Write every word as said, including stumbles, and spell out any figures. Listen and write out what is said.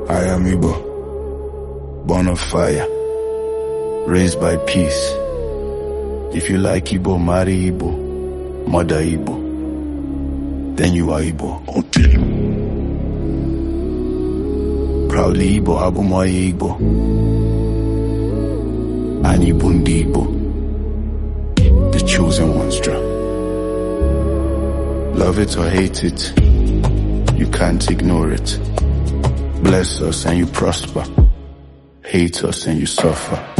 I am Igbo, born of fire, raised by peace. If you like Igbo, marry Igbo, mother Igbo, then you are Igbo. Proudly Igbo, Abumoye Igbo, and Ibundi Igbo, the chosen ones drum. Love it or hate it, you can't ignore it. Bless us and you prosper, hate us and you suffer.